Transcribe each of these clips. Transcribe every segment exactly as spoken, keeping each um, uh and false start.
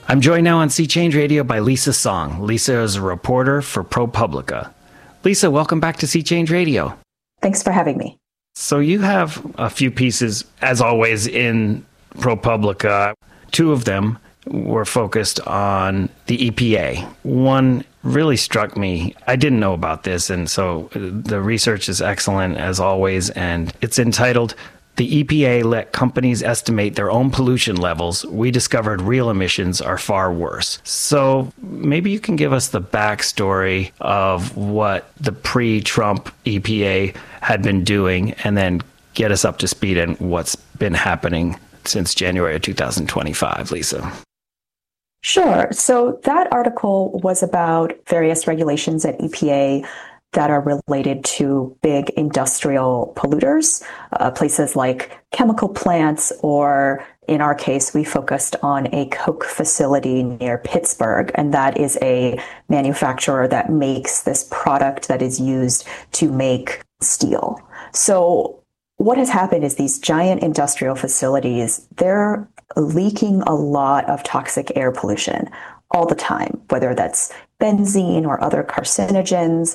I'm joined now on Sea Change Radio by Lisa Song. Lisa is a reporter for ProPublica. Lisa, welcome back to Sea Change Radio. Thanks for having me. So you have a few pieces, as always, in ProPublica. Two of them were focused on the E P A. One really struck me. I didn't know about this, and so the research is excellent, as always, and it's entitled, "The E P A Let Companies Estimate Their Own Pollution Levels. We Discovered Real Emissions Are Far Worse." So maybe you can give us the backstory of what the pre-Trump E P A had been doing, and then get us up to speed on what's been happening since January of two thousand twenty-five, Lisa. Sure. So that article was about various regulations at E P A that are related to big industrial polluters, uh, places like chemical plants, or in our case, we focused on a Coke facility near Pittsburgh, and that is a manufacturer that makes this product that is used to make steel. So what has happened is these giant industrial facilities, they're leaking a lot of toxic air pollution all the time, whether that's benzene or other carcinogens.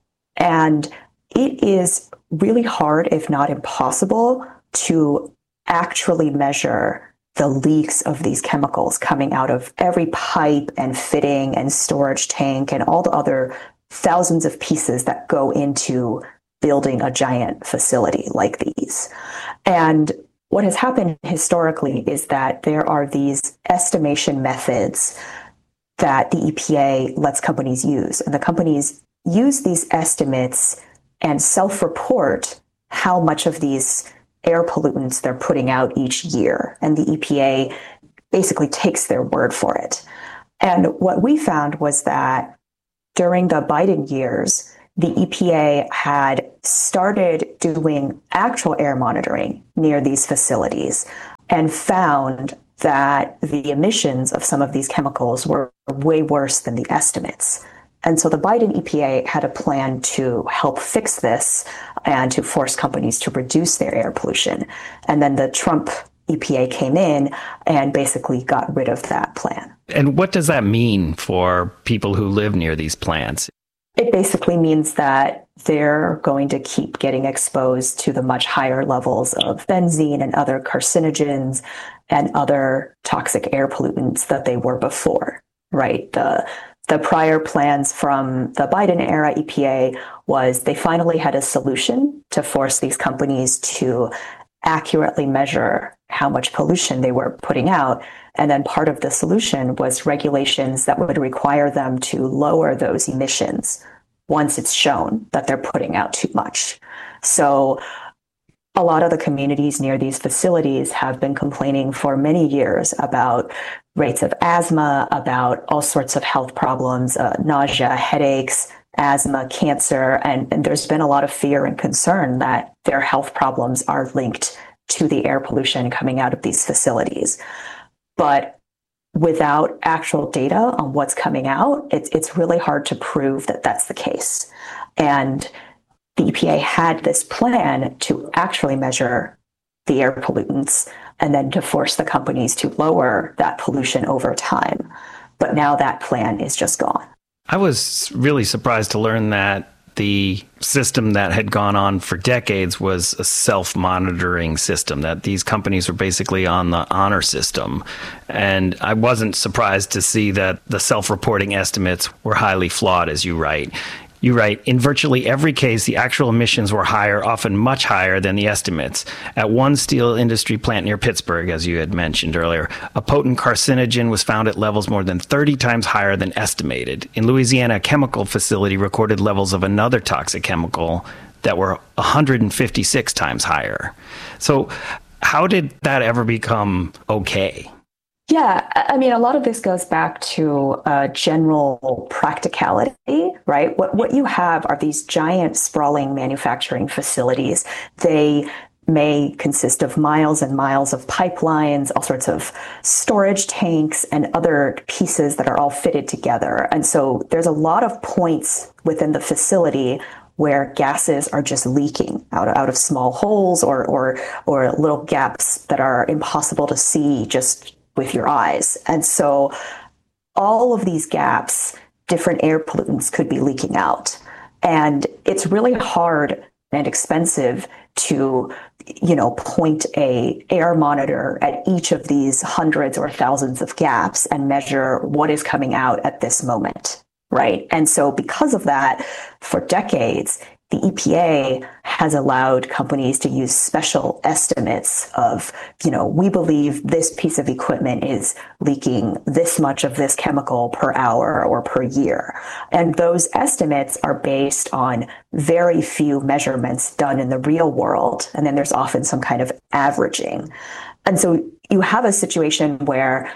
And it is really hard, if not impossible, to actually measure the leaks of these chemicals coming out of every pipe and fitting and storage tank and all the other thousands of pieces that go into building a giant facility like these. And what has happened historically is that there are these estimation methods that the E P A lets companies use. And the companies use these estimates and self-report how much of these air pollutants they're putting out each year. And the E P A basically takes their word for it. And what we found was that during the Biden years, the E P A had started doing actual air monitoring near these facilities and found that the emissions of some of these chemicals were way worse than the estimates. And so the Biden E P A had a plan to help fix this and to force companies to reduce their air pollution. And then the Trump E P A came in and basically got rid of that plan. And what does that mean for people who live near these plants? It basically means that they're going to keep getting exposed to the much higher levels of benzene and other carcinogens and other toxic air pollutants that they were before, right? The The prior plans from the Biden era E P A was they finally had a solution to force these companies to accurately measure how much pollution they were putting out. And then part of the solution was regulations that would require them to lower those emissions once it's shown that they're putting out too much. So a lot of the communities near these facilities have been complaining for many years about rates of asthma, about all sorts of health problems, uh, nausea, headaches, asthma, cancer, and, and there's been a lot of fear and concern that their health problems are linked to the air pollution coming out of these facilities. But without actual data on what's coming out, it's it's really hard to prove that that's the case. And the E P A had this plan to actually measure the air pollutants and then to force the companies to lower that pollution over time. But now that plan is just gone. I was really surprised to learn that the system that had gone on for decades was a self-monitoring system, that these companies were basically on the honor system. And I wasn't surprised to see that the self-reporting estimates were highly flawed, as you write. You write, in virtually every case, the actual emissions were higher, often much higher than the estimates. At one steel industry plant near Pittsburgh, as you had mentioned earlier, a potent carcinogen was found at levels more than thirty times higher than estimated. In Louisiana, a chemical facility recorded levels of another toxic chemical that were one hundred fifty-six times higher. So how did that ever become okay? Yeah, I mean, a lot of this goes back to uh, general practicality, right? What what you have are these giant sprawling manufacturing facilities. They may consist of miles and miles of pipelines, all sorts of storage tanks and other pieces that are all fitted together. And so there's a lot of points within the facility where gases are just leaking out, out of small holes or, or, or little gaps that are impossible to see just with your eyes. And so all of these gaps, different air pollutants could be leaking out. And it's really hard and expensive to, you know, point a air monitor at each of these hundreds or thousands of gaps and measure what is coming out at this moment, right? And so because of that, for decades, the E P A has allowed companies to use special estimates of, you know, we believe this piece of equipment is leaking this much of this chemical per hour or per year. And those estimates are based on very few measurements done in the real world. And then there's often some kind of averaging. And so you have a situation where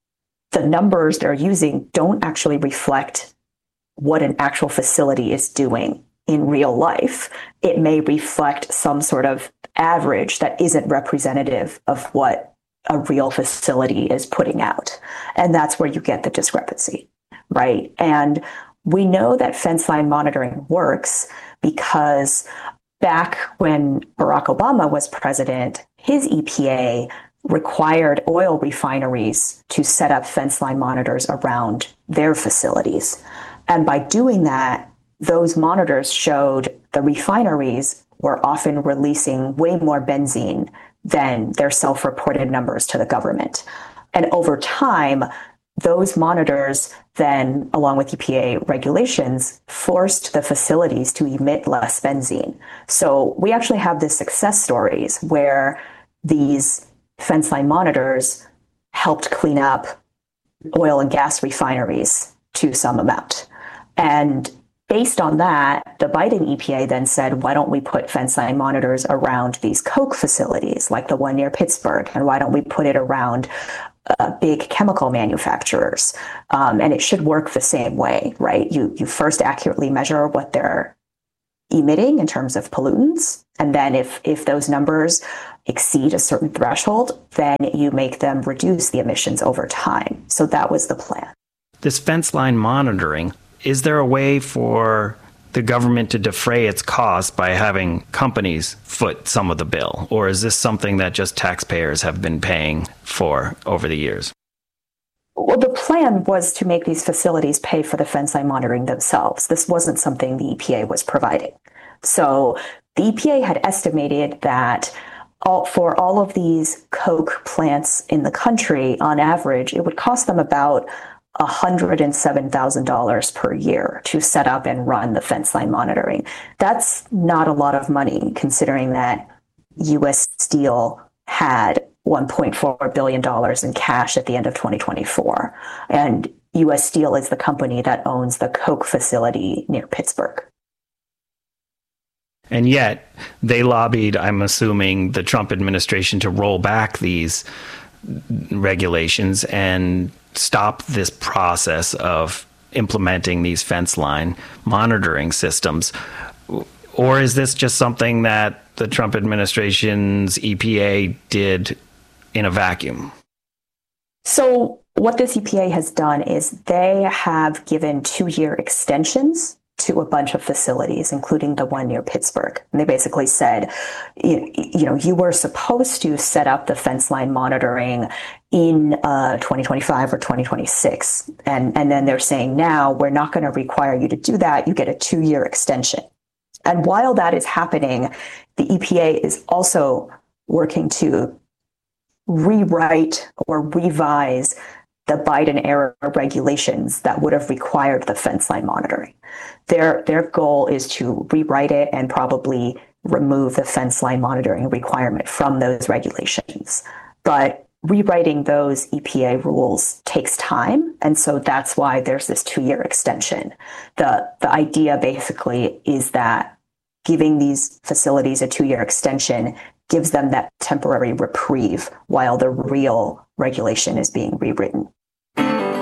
the numbers they're using don't actually reflect what an actual facility is doing in real life. It may reflect some sort of average that isn't representative of what a real facility is putting out. And that's where you get the discrepancy, right? And we know that fence line monitoring works because back when Barack Obama was president, his E P A required oil refineries to set up fence line monitors around their facilities. And by doing that, those monitors showed the refineries were often releasing way more benzene than their self-reported numbers to the government. And over time, those monitors then, along with E P A regulations, forced the facilities to emit less benzene. So we actually have this success stories where these fence line monitors helped clean up oil and gas refineries to some amount. And based on that, the Biden E P A then said, why don't we put fence line monitors around these coke facilities, like the one near Pittsburgh? And why don't we put it around uh, big chemical manufacturers? Um, and it should work the same way, right? You, you first accurately measure what they're emitting in terms of pollutants. And then if, if those numbers exceed a certain threshold, then you make them reduce the emissions over time. So that was the plan. This fence line monitoring, is there a way for the government to defray its costs by having companies foot some of the bill? Or is this something that just taxpayers have been paying for over the years? Well, the plan was to make these facilities pay for the fence line monitoring themselves. This wasn't something the E P A was providing. So the E P A had estimated that all, for all of these coke plants in the country, on average, it would cost them about one hundred seven thousand dollars per year to set up and run the fence line monitoring. That's not a lot of money, considering that U S Steel had one point four billion dollars in cash at the end of twenty twenty-four. And U S Steel is the company that owns the coke facility near Pittsburgh. And yet they lobbied, I'm assuming, the Trump administration to roll back these regulations and stop this process of implementing these fence line monitoring systems. Or is this just something that the Trump administration's E P A did in a vacuum? So what this E P A has done is they have given two-year extensions to a bunch of facilities, including the one near Pittsburgh. And they basically said, you, you know, you were supposed to set up the fence line monitoring in uh, twenty twenty-five or twenty twenty-six. And, and then they're saying now we're not going to require you to do that. You get a two-year extension. And while that is happening, the E P A is also working to rewrite or revise the Biden era regulations that would have required the fence line monitoring. Their, their goal is to rewrite it and probably remove the fence line monitoring requirement from those regulations. But rewriting those E P A rules takes time. And so that's why there's this two-year extension. The, the idea basically is that giving these facilities a two-year extension gives them that temporary reprieve while the real regulation is being rewritten.